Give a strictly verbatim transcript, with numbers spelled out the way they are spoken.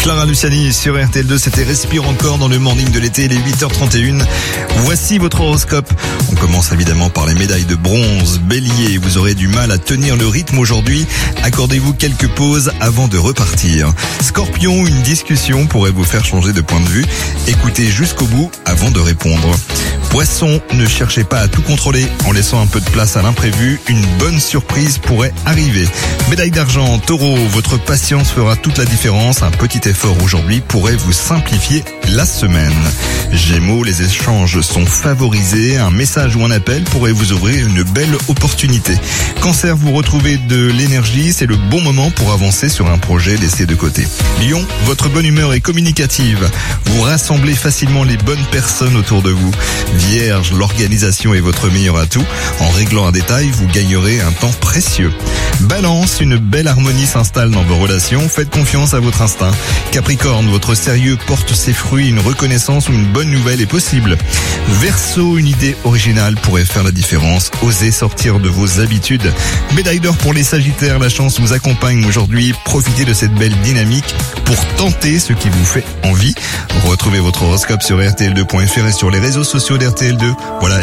Clara Luciani sur R T L deux, c'était Respire encore dans le morning de l'été, les huit heures trente et une. Voici votre horoscope. On commence évidemment par les médailles de bronze. Bélier, vous aurez du mal à tenir le rythme aujourd'hui. Accordez-vous quelques pauses avant de repartir. Scorpion, une discussion pourrait vous faire changer de point de vue. Écoutez jusqu'au bout avant de répondre. Poisson, ne cherchez pas à tout contrôler en laissant un peu de place à l'imprévu. Une bonne surprise pourrait arriver. Médaille d'argent, Taureau, votre patience fera toute la différence. Un petit effort aujourd'hui pourrait vous simplifier la semaine. Gémeaux, les échanges sont favorisés. Un message ou un appel pourrait vous ouvrir une belle opportunité. Cancer, vous retrouvez de l'énergie. C'est le bon moment pour avancer sur un projet laissé de côté. Lion, votre bonne humeur est communicative. Vous rassemblez facilement les bonnes personnes autour de vous. Vierge, l'organisation est votre meilleur atout. En réglant un détail, vous gagnerez un temps précieux. Balance, une belle harmonie s'installe dans vos relations. Faites confiance à votre instinct. Capricorne, votre sérieux porte ses fruits. Une reconnaissance ou une bonne nouvelle est possible. Verseau, une idée originale pourrait faire la différence. Osez sortir de vos habitudes. Médaille d'or pour les Sagittaires, la chance vous accompagne aujourd'hui. Profitez de cette belle dynamique pour tenter ce qui vous fait envie. Retrouvez votre horoscope sur R T L deux point F R et sur les réseaux sociaux d'R T L deux. Voilà.